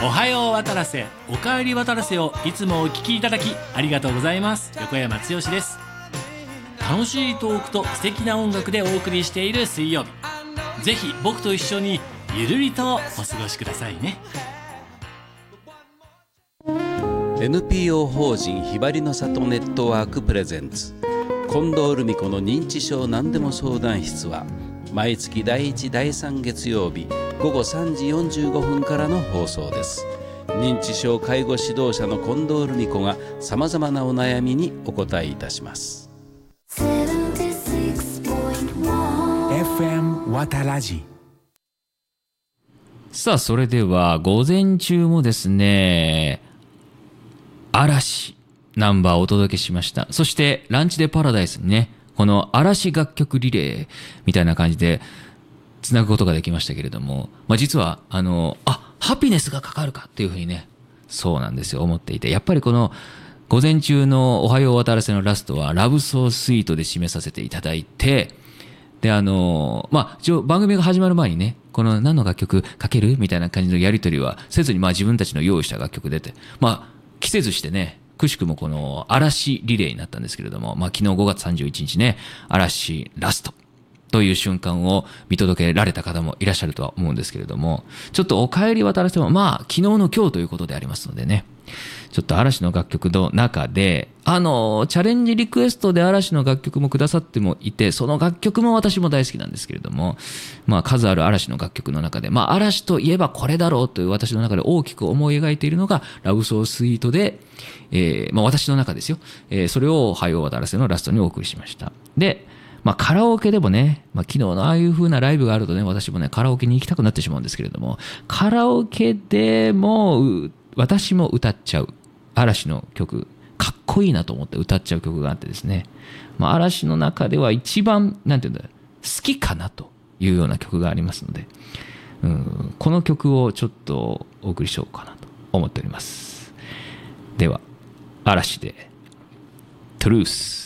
おはよう渡良瀬、おかえり渡良瀬をいつもお聞きいただきありがとうございます。横山剛です。楽しいトークと素敵な音楽でお送りしている水曜日、ぜひ僕と一緒にゆるりとお過ごしくださいね。 NPO 法人ひばりの里ネットワークプレゼンツ近藤留美子の認知症何でも相談室は毎月第1第3月曜日午後3時45分からの放送です。認知症介護指導者の近藤留美子がさまざまなお悩みにお答えいたします。 FM わたらじ。 さあ、それでは午前中もですね、嵐ナンバーをお届けしました。そしてランチでパラダイスにね、この嵐楽曲リレーみたいな感じでつなぐことができましたけれども、実はハピネスがかかるかっていうふうにね、そうなんですよ、思っていて、やっぱりこの午前中のおはよう渡良瀬のラストはラブソースイートで締めさせていただいて、で番組が始まる前にね、この何の楽曲かけるみたいな感じのやり取りはせずに、自分たちの用意した楽曲出て、着せずしてね、くしくもこの嵐リレーになったんですけれども、昨日5月31日ね、嵐ラストという瞬間を見届けられた方もいらっしゃるとは思うんですけれども、ちょっとお帰り渡らせても昨日の今日ということでありますのでね、ちょっと嵐の楽曲の中でチャレンジリクエストで嵐の楽曲もくださってもいて、その楽曲も私も大好きなんですけれども、数ある嵐の楽曲の中で、嵐といえばこれだろうという私の中で大きく思い描いているのがラブソースイートで、私の中ですよ、それをおはよう渡らせのラストにお送りしました。でカラオケでもね、昨日のああいう風なライブがあるとね、私もね、カラオケに行きたくなってしまうんですけれども、カラオケでも私も歌っちゃう嵐の曲、かっこいいなと思って歌っちゃう曲があってですね、嵐の中では一番好きかなというような曲がありますので、この曲をちょっとお送りしようかなと思っております。では嵐でトゥルース。